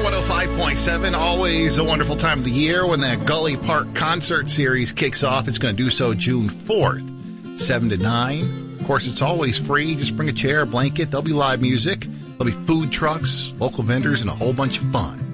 105.7, always a wonderful time of the year when that Gully Park concert series kicks off. It's going to do so June 4th, 7 to 9. Of course, it's always free. Just bring a chair, a blanket. There'll be live music. There'll be food trucks, local vendors, and a whole bunch of fun.